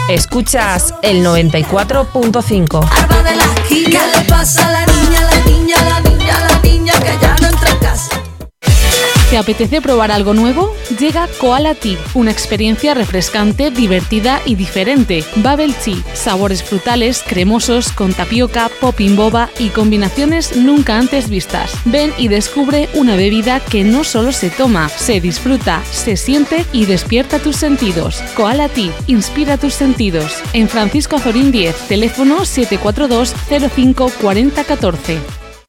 Escuchas el 94.5. Arba de la esquina. ¿Qué le pasa a la niña, la niña, la niña, la niña que ya no entra en casa? ¿Te apetece probar algo nuevo? Llega Koala Tea, una experiencia refrescante, divertida y diferente. Bubble Tea, sabores frutales, cremosos, con tapioca, popping boba y combinaciones nunca antes vistas. Ven y descubre una bebida que no solo se toma, se disfruta, se siente y despierta tus sentidos. Koala Tea, inspira tus sentidos. En Francisco Azorín 10, teléfono 742 05 40 14.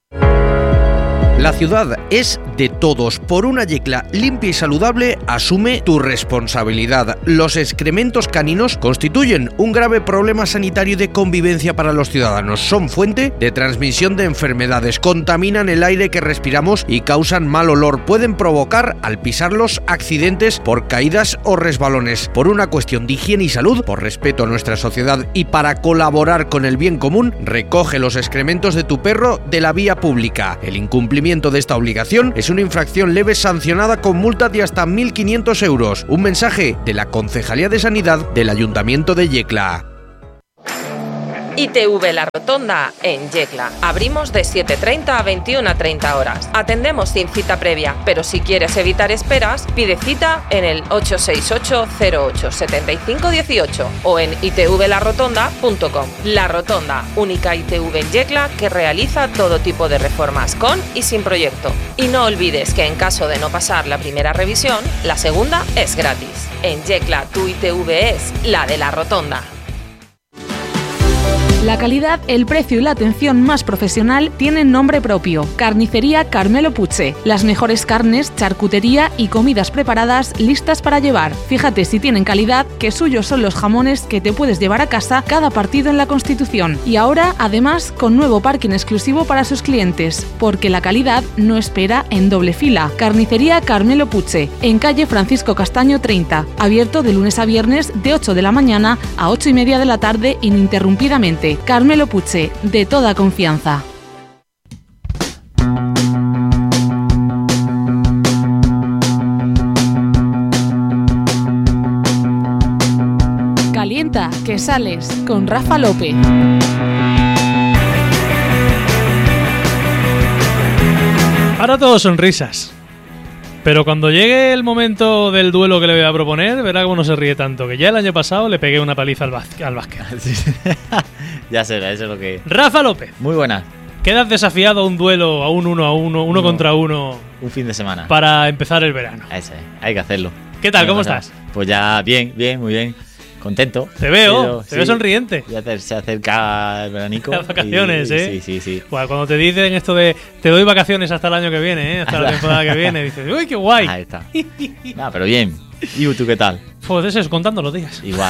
La ciudad es de todos. Por una Yecla limpia y saludable, asume tu responsabilidad. Los excrementos caninos constituyen un grave problema sanitario y de convivencia para los ciudadanos. Son fuente de transmisión de enfermedades, contaminan el aire que respiramos y causan mal olor. Pueden provocar, al pisarlos, accidentes por caídas o resbalones. Por una cuestión de higiene y salud, por respeto a nuestra sociedad y para colaborar con el bien común, recoge los excrementos de tu perro de la vía pública. El incumplimiento de esta obligación es una infracción leve sancionada con multa de hasta 1.500 euros. Un mensaje de la Concejalía de Sanidad del Ayuntamiento de Yecla. ITV La Rotonda en Yecla. Abrimos de 7:30 a 21:30 horas. Atendemos sin cita previa, pero si quieres evitar esperas, pide cita en el 868 08 75 18 o en itvlarotonda.com. La Rotonda, única ITV en Yecla que realiza todo tipo de reformas con y sin proyecto. Y no olvides que en caso de no pasar la primera revisión, la segunda es gratis. En Yecla tu ITV es la de La Rotonda. La calidad, el precio y la atención más profesional tienen nombre propio. Carnicería Carmelo Puche. Las mejores carnes, charcutería y comidas preparadas listas para llevar. Fíjate si tienen calidad, que suyos son los jamones que te puedes llevar a casa cada partido en la Constitución. Y ahora, además, con nuevo parking exclusivo para sus clientes, porque la calidad no espera en doble fila. Carnicería Carmelo Puche, en calle Francisco Castaño 30. Abierto de lunes a viernes de 8 de la mañana a 8:30 de la tarde ininterrumpidamente. Carmelo Puche, de toda confianza. Calienta, que sales, con Rafa López. Ahora todo sonrisas. Pero cuando llegue el momento del duelo que le voy a proponer, verá cómo no se ríe tanto. Que ya el año pasado le pegué una paliza al básquet. Ya será, eso es lo que... Rafa López. Muy buena. Quedas desafiado a un duelo, a un 1-1, contra uno. Un fin de semana. Para empezar el verano. Ese, hay que hacerlo. ¿Qué tal? ¿Cómo estás? Pues ya bien, muy bien. Contento. Te veo sonriente. Ya se acerca el veranico. Las vacaciones, Sí. Bueno, cuando te dicen esto de te doy vacaciones hasta el año que viene, hasta la temporada que viene, dices, uy, qué guay. Ahí está. No, pero bien. ¿Y tú qué tal? Pues eso, contando los días. Igual.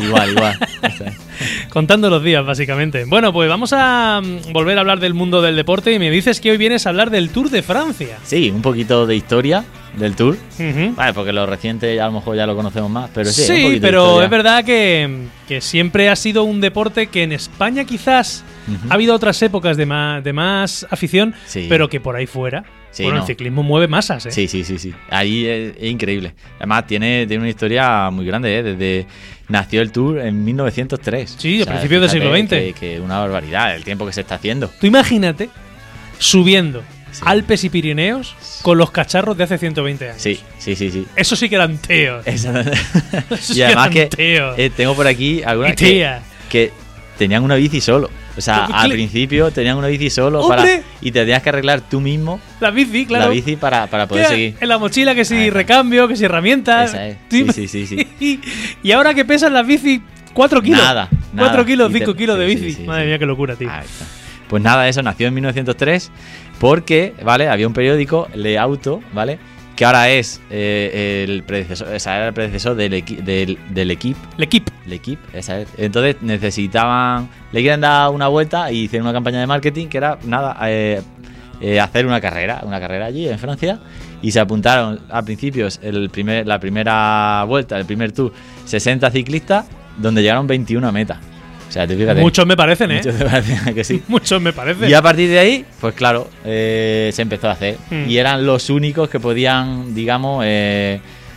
Contando los días, básicamente. Bueno, pues vamos a volver a hablar del mundo del deporte y me dices que hoy vienes a hablar del Tour de Francia. Sí, un poquito de historia del Tour. Uh-huh. Vale, porque lo reciente a lo mejor ya lo conocemos más, pero sí, sí, un poquito pero de historia. Es verdad que siempre ha sido un deporte que en España quizás ha habido otras épocas de más afición, sí, pero que por ahí fuera... Sí, bueno, el ciclismo mueve masas, ¿eh? Sí. Ahí es increíble. Además, tiene una historia muy grande, ¿eh? Desde nació el Tour en 1903. Sí, a principios del siglo XX. Que una barbaridad el tiempo que se está haciendo. Tú imagínate subiendo Alpes y Pirineos con los cacharros de hace 120 años. Sí. Eso sí que eran teos. Y además que tengo por aquí algunas que tenían una bici solo. O sea, al principio tenían una bici solo y te tenías que arreglar tú mismo la bici, claro. La bici para poder seguir. En la mochila, que si recambio, que si herramientas. Esa es. Sí. Y ahora que pesan las bici 4 kilos. Nada. 4 kilos, 5 kilos de bici. Sí, Madre mía, qué locura, tío. Pues nada, eso nació en 1903 porque, ¿vale? Había un periódico, Le Auto, ¿vale? Que ahora es el predecesor, era el predecesor del L'Équipe. L'Équipe, esa es. Entonces necesitaban, le quieren dar una vuelta y hicieron una campaña de marketing que era hacer una carrera allí en Francia, y se apuntaron a principios la primera vuelta, el primer tour, 60 ciclistas, donde llegaron 21 a meta. O sea, te fíjate. Muchos me parecen, ¿eh? Muchos me parecen que sí. Muchos me parecen. Y a partir de ahí, pues claro, se empezó a hacer. Y eran los únicos que podían, digamos,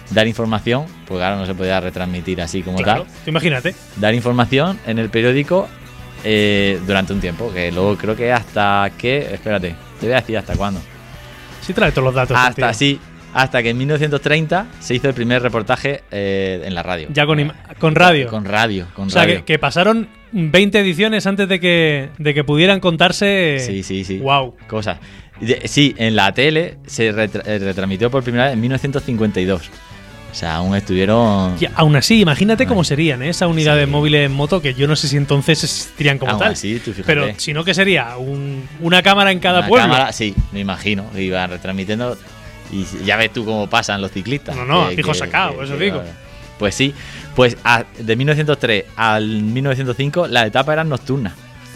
dar información, porque ahora no se podía retransmitir así como tal. Imagínate. Dar información en el periódico durante un tiempo, que luego creo que hasta que... Espérate, te voy a decir hasta cuándo. Sí, trae todos los datos. Hasta que en 1930 se hizo el primer reportaje en la radio. Ya con radio. Con radio. O sea, que pasaron 20 ediciones antes de que pudieran contarse. Sí. Wow. Cosas. Sí, en la tele se retransmitió por primera vez en 1952. O sea, aún estuvieron... Y aún así, imagínate cómo serían esas unidades móviles en moto, que yo no sé si entonces existirían como tal. Así, tú fíjate. Pero si no, que sería una cámara en cada pueblo. Cámara, sí, me imagino. Iban retransmitiendo... Y ya ves tú cómo pasan los ciclistas. No, fijo sacado, eso digo. Pues sí, pues de 1903 al 1905 las etapas eran nocturnas.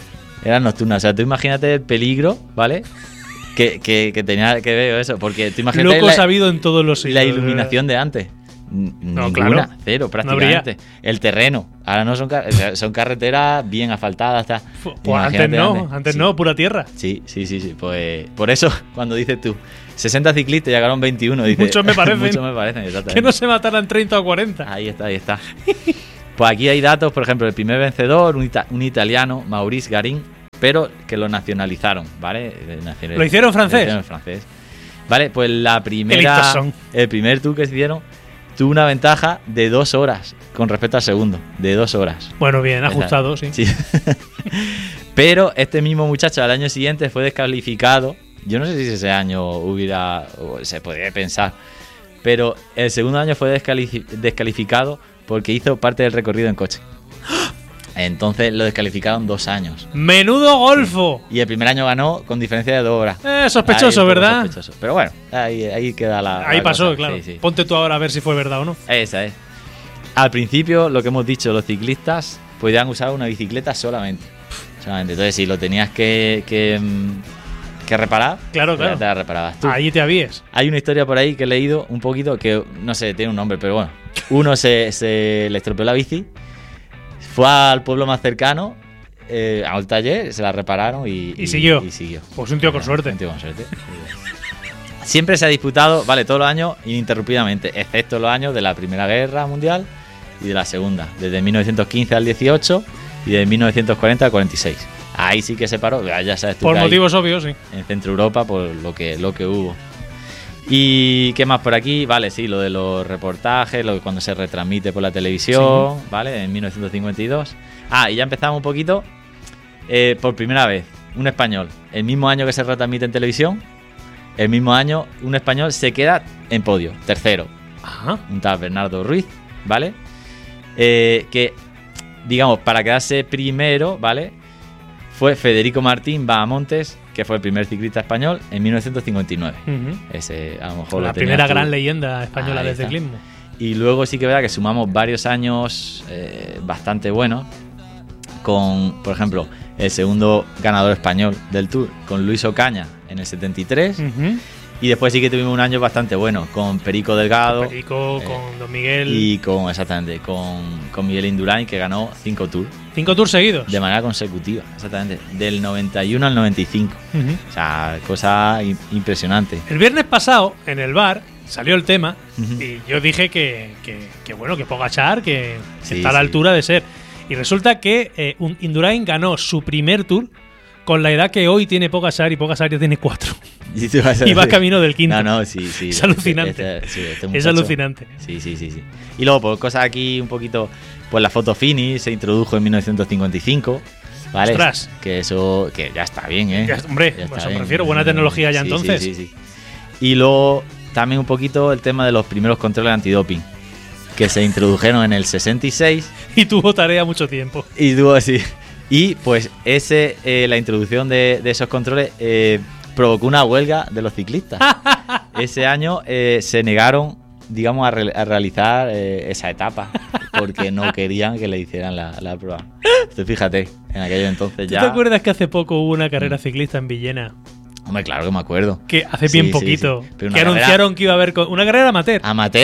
O sea, tú imagínate el peligro, ¿vale? que tenía que ver eso. Porque tú imagínate... Loco sabido en todos los siglos. La iluminación de antes. Ninguna, claro. Cero prácticamente. El terreno. Ahora no son carreteras bien asfaltadas. Pues antes no, pura tierra. Sí. Pues por eso, cuando dices tú 60 ciclistas y llegaron 21, dices, muchos me parecen. Exactamente. Que no se mataran 30 o 40. Ahí está. Pues aquí hay datos, por ejemplo, el primer vencedor, un italiano, Maurice Garin, pero que lo nacionalizaron, ¿vale? ¿Lo hicieron francés? Vale, pues el primer tour que se hicieron tuvo una ventaja de 2 horas con respecto al segundo, de 2 horas. Bueno, bien, ajustado, sí. Pero este mismo muchacho al año siguiente fue descalificado. Yo no sé si ese año se podría pensar, pero el segundo año fue descalificado porque hizo parte del recorrido en coche. Entonces lo descalificaron 2 años. ¡Menudo golfo! Y el primer año ganó con diferencia de 2 horas. Sospechoso, ahí, ¿verdad? Sospechoso. Pero bueno, ahí queda Ahí pasó, cosa. Claro. Sí. Ponte tú ahora a ver si fue verdad o no. Esa es. Al principio, lo que hemos dicho, los ciclistas podían usar una bicicleta solamente. Entonces, si lo tenías que reparar, claro. Te la reparabas tú. Ahí te avíes. Hay una historia por ahí que he leído un poquito que, no sé, tiene un nombre, pero bueno. Uno se le estropeó la bici, fue al pueblo más cercano, a un taller, se la repararon y siguió. Pues un tío con suerte. Siempre se ha disputado, todos los años ininterrumpidamente, excepto los años de la Primera Guerra Mundial y de la Segunda, desde 1915 al 18 y de 1940 al 46. Ahí sí que se paró, ya sabes tú. Por motivos obvios, sí. En Centro Europa, por lo que hubo. ¿Y qué más por aquí? Vale, sí, lo de los reportajes, lo de cuando se retransmite por la televisión, sí. ¿Vale? En 1952. Y ya empezamos un poquito. Por primera vez, un español, el mismo año que se retransmite en televisión, el mismo año, un español se queda en podio, tercero. Ajá. Un tal Bernardo Ruiz, ¿vale? Que, digamos, para quedarse primero, ¿vale? Fue Federico Martín Bahamontes, que fue el primer ciclista español en 1959. Uh-huh. Ese, a lo mejor la primera gran leyenda española del ciclismo. Y luego sí que verá que sumamos varios años bastante buenos con, por ejemplo, el segundo ganador español del Tour, con Luis Ocaña en el 73. Uh-huh. Y después sí que tuvimos un año bastante bueno con Perico Delgado. Con Don Miguel. Y con Miguel Indurain, que ganó 5 Tours. 5 Tours seguidos. De manera consecutiva, exactamente. Del 91 al 95. Uh-huh. O sea, cosa impresionante. El viernes pasado, en el bar, salió el tema. Uh-huh. Y yo dije que bueno, que Pogačar, que está a la altura de ser. Y resulta que Indurain ganó su primer Tour con la edad que hoy tiene Pogačar, y Pogačar ya tiene 4. Y va camino del quinto. Sí. Es alucinante. Es alucinante. Sí. Y luego, pues cosas aquí un poquito. Pues la foto finish se introdujo en 1955. ¿Vale? ¡Ostras! Que eso, que ya está bien, ¿eh? Hombre, ya eso me refiero. Buena tecnología ya entonces. Sí. Y luego también un poquito el tema de los primeros controles antidoping, que se introdujeron en el 66. Y tuvo tarea mucho tiempo. Y pues la introducción de esos controles provocó una huelga de los ciclistas. Ese año se negaron, digamos, a realizar esa etapa porque no querían que le hicieran la prueba. Entonces, fíjate, en aquello entonces ya... ¿Tú te acuerdas que hace poco hubo una carrera ciclista en Villena? Hombre, claro que me acuerdo. Que hace bien poquito. Sí. Pero que anunciaron que iba a haber una carrera amateur.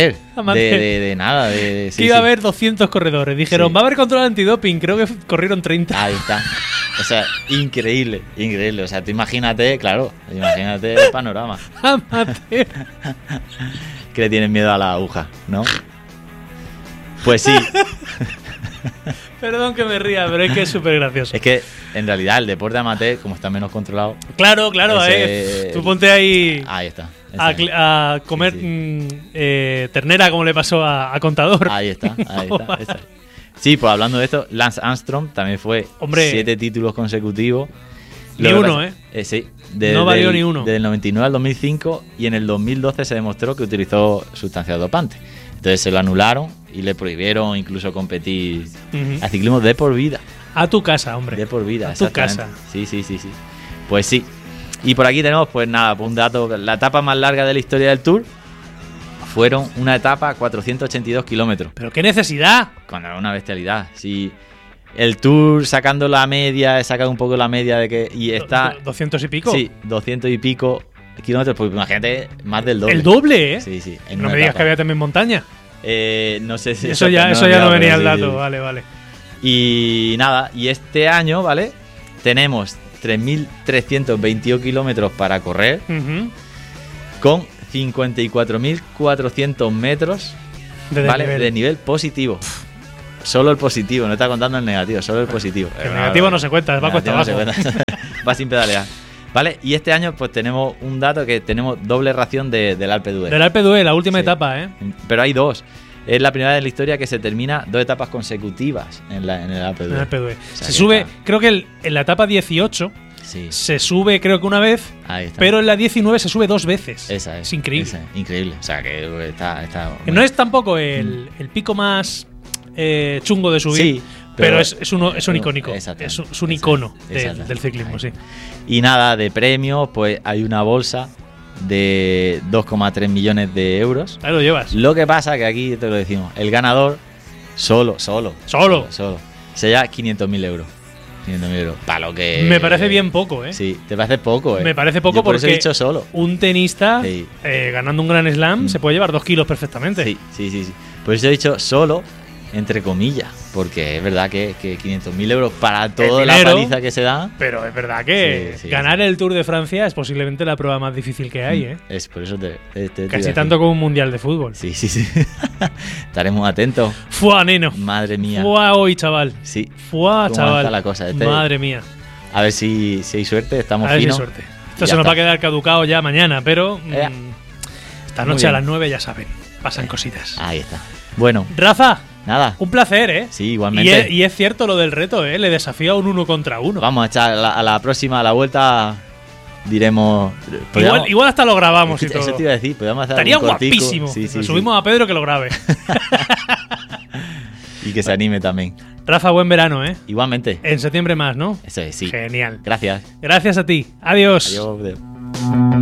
De nada. Que iba a haber 200 corredores. Dijeron, va a haber control antidoping. Creo que corrieron 30. Ahí está. O sea, increíble. O sea, tú imagínate el panorama. Amateur. que le tienen miedo a la aguja, ¿no? Pues sí. Perdón que me ría, pero es que es súper gracioso. Es que en realidad el deporte amateur, como está menos controlado. Claro, tú ponte ahí. Ahí está. A comer ternera, como le pasó a Contador. Ahí está. Sí, pues hablando de esto, Lance Armstrong también fue 7 títulos consecutivos. Ni uno, Sí. No valió ni uno. Desde el 99 al 2005 y en el 2012 se demostró que utilizó sustancias dopantes. Entonces se lo anularon y le prohibieron incluso competir a ciclismo de por vida. A tu casa, hombre. De por vida, a tu casa. Sí. Pues sí. Y por aquí tenemos, pues nada, un dato. La etapa más larga de la historia del Tour fueron una etapa 482 kilómetros. ¿Pero qué necesidad? Cuando era una bestialidad. Sí. El Tour, sacando la media, he sacado un poco la media de que... Y está... 200 y pico. Sí, 200 y pico kilómetros. Pues imagínate, más del doble. ¿El doble, eh? Sí. No me digas que había también montaña. No sé si... Eso ya no venía el dato. Vale. Y nada, y este año, ¿vale? Tenemos 3.322 kilómetros para correr, con 54.400 metros de nivel positivo. Solo el positivo, no está contando el negativo, solo el positivo. El negativo no se cuenta, va cuesta abajo. Va sin pedalear. Vale, y este año pues tenemos un dato que tenemos doble ración del Alpe d'Huez. Del Alpe d'Huez, la última etapa, ¿eh? Pero hay dos. Es la primera vez en la historia que se termina 2 etapas consecutivas en el Alpe d'Huez. O sea, se sube, creo que en la etapa 18 se sube creo que una vez, pero en la 19 se sube 2 veces. Es increíble. Increíble. O sea que está no es tampoco el pico más chungo de subir. Sí, pero es un icónico. Es un icono del ciclismo, sí. Y nada, de premios, pues hay una bolsa de 2,3 millones de euros. Ahí lo llevas. Lo que pasa que aquí te lo decimos, el ganador solo se lleva 500.000 euros. 500.000 euros. Para lo que... Me parece bien poco, ¿eh? Sí, te parece poco, ¿eh? Me parece poco porque he dicho solo. Un tenista ganando un Grand Slam se puede llevar 2 kilos perfectamente. Sí. Por eso he dicho solo, entre comillas, porque es verdad que 500.000 euros para toda la paliza que se da. Pero es verdad que ganar el Tour de Francia es posiblemente la prueba más difícil que hay, ¿eh? Es por eso casi tanto como un mundial de fútbol. Sí. Estaremos atentos. ¡Fua, neno! Madre mía. ¡Fua hoy, chaval! Sí. ¡Fua, chaval! Está la cosa. Madre mía. A ver si hay suerte, estamos finos. A ver si hay suerte. Esto se nos va a quedar caducado ya mañana, pero esta noche a las 9 ya saben, pasan cositas. Ahí está. Bueno. Rafa. Nada. Un placer, ¿eh? Sí, igualmente. Y es cierto lo del reto, ¿eh? Le desafío a un 1 contra 1. Vamos a echar a la próxima, a la vuelta, diremos... Igual hasta lo grabamos y todo. Eso te iba a decir. Estaría guapísimo. Lo subimos a Pedro que lo grabe. Y que se anime también. Rafa, buen verano, ¿eh? Igualmente. En septiembre más, ¿no? Eso es, sí. Genial. Gracias. Gracias a ti. Adiós. Adiós.